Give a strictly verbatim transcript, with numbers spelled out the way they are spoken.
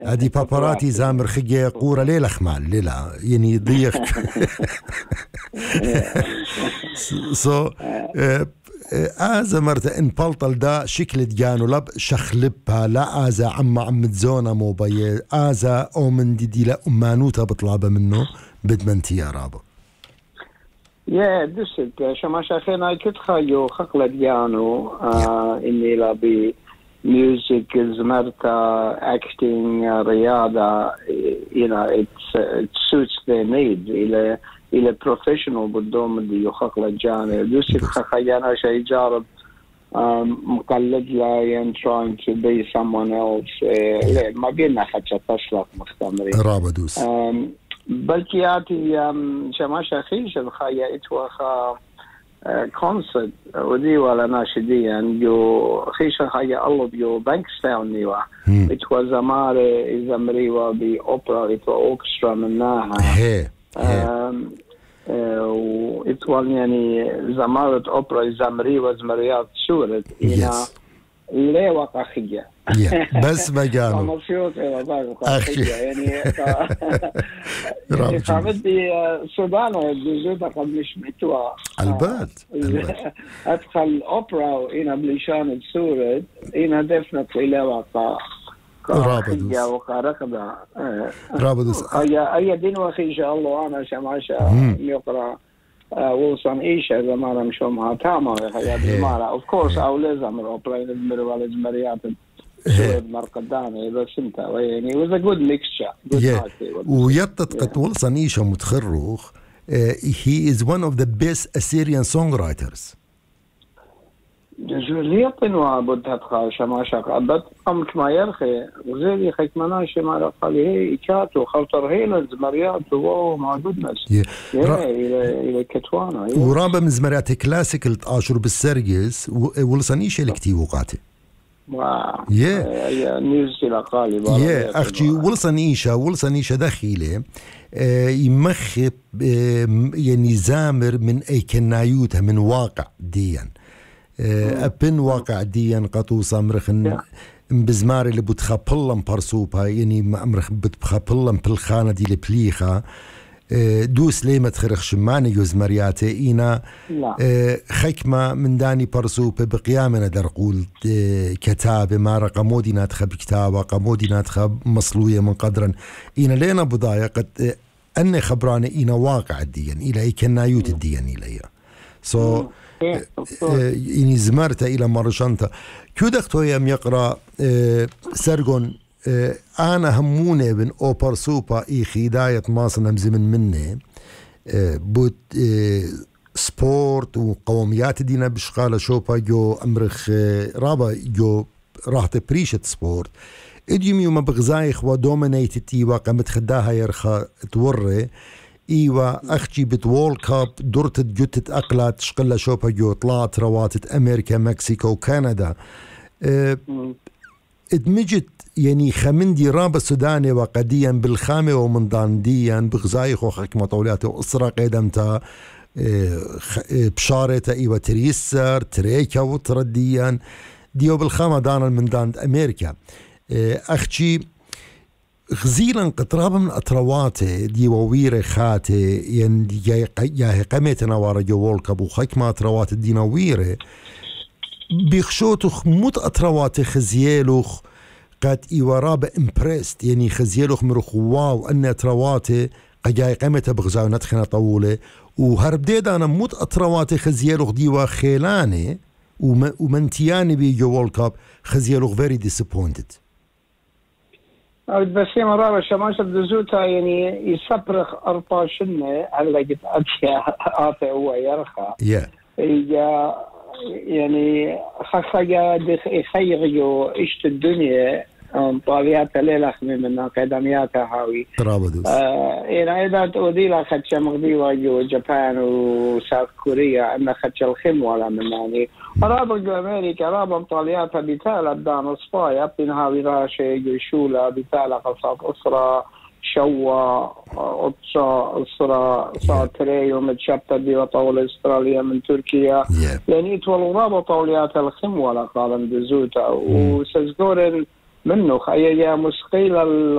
هذه باباراتي زامر خجي قورة ليلة خمال ليلة يعني ضيق سو آزا مرت إن بلطل دا شكل ديانو لب شخلبها لا آزا عم عم تزونا موبايل آزا أو من دي دي لا أمانوتا بطلابة منه بدمنتي يا رابا يا دست شما شاخينا كنت خايو خقلة ديانو آه إني لا بي ميوزك زمرتا acting رياضة you know it's it suits their needs إلى إلى professional بدهم دي يخقلة ديانو دست خايانا شيء جارب مقلد لا and trying to be someone else لا ما بينا حتى تشلق مختمرين رابا دوس بلكياتي شما شاخيش الخايا اتوخا كونسرت ودي ولا ناشديا جو خيش خايا الله بيو بانكستاون نيوا it was amare زمريوا بي اوبرا it was orchestra منها هي it was يعني زمارة اوبرا زمريوا زمريات سورت هنا ليه وقع خيا بس ما قالوا مبسوط اخي يعني فبدي سودان بزودها قبل شميتوا البات ادخل اوبرا هنا بليشان السورد هنا ديفنتلي لا وقع رابدوس يا وقع ركبه رابدوس اي اي دين واخي ان شاء الله انا شمعشه يقرا وصن إيشة زمان مشوا مع تاما يا جماعة of course أولى زمان أوبرين المروالة زمريات سود مرقدانة بس أنت يعني it was a good mixture good ويطت قد وصن إيشة متخرخ he is one of the best Assyrian songwriters جوليتن وابد هتخا شماشك عبد قمت ما يرخي وزيدي خيك مناشي ما رقالي هي إيكاتو خلطر هيلنز مريات وواو ما قدنس إلى إلى كتوانا ورابا من زمريات كلاسيكل تآشر بالسرقس ولصنيشة لكتي وقاتي واو يا نيوزي لقالي يا أختي ولصنيشة ولصنيشة داخلة يمخب يعني زامر من أي كنايوتها من واقع ديا أبن واقع ديان قطوصة مرخن بزمار اللي بتخابلن برسوبها يعني مرخ بتخابلن بالخانة دي لبليخة دوس ليه ما تخرخ شماني يوز مرياتي إينا خكمة من داني برسوبة بقيامنا درقول كتابة ما رقمودي ناتخب كتابة قمودي ناتخب مصلوية من قدرا إينا لينا بضايا قد أني خبراني إينا واقع الديان إلى إي كنايوت الديان إليا سو so إني زمرت إلى مرشنتا كيو دختو يم يقرأ سرقون أنا هموني بن أوبر سوبا إي خداية ماصنا مزمن مني بود سبورت وقوميات دينا بشغالة شوبا جو أمرخ رابا جو راحت بريشة سبورت إديوم يوم بغزايخ ودومينيتي وقامت خداها يرخى توري إيوا أختي بتوول كاب درت جتت أقلات شقلة شوبا جو طلعت رواتت أمريكا مكسيكو كندا أه ادمجت يعني خمندي رابا سوداني وقديا بالخامة ومن دانديا بغزايخ وحكمة طوليات وأسرة قدمتا أه بشارة إيوا تريسر تريكا وترديا ديو بالخامة دانا من داند أمريكا أه أختي غزيلا قطرابا من أطرواتي دي وويري خاتي ين يا قمتنا ورا جوال كابو خكما أطروات الدينا ويري بيخشوتخ مت أطرواتي خزيالوخ قد إيوارابا إمبرست يعني خزيالوخ مرخ واو أن أطرواتي قجاي قمتا بغزاو ندخنا طولة وهرب ديدا أنا مت أطرواتي خزيالوخ ديوا خيلاني ومنتياني بي جوال كاب خزيالوخ very disappointed بس يا مرارة شماشة بزوتها يعني يسبرخ أرباشنة على قد أشياء آتي هو يرخى yeah. يعني خخيا يخيغيو إشت الدنيا طاليات ليلة من قدمياتها هاوي ترابدوس يعني إذا تودي لها خدشة مغديوة جو جابان وساوث كوريا أن خدشة الخم ولا من يعني رابط جو أمريكا رابط طالياتها بتالة دان صفايا بين هاوي راشي جو شولة بتالة قصات أسرة شوا أطشا أسرة ساتري ومتشبتة دي وطولة أستراليا من تركيا يعني يتولوا رابط طالياتها الخم ولا قالن بزوتا وسزقورن منه خيا يا مسقيل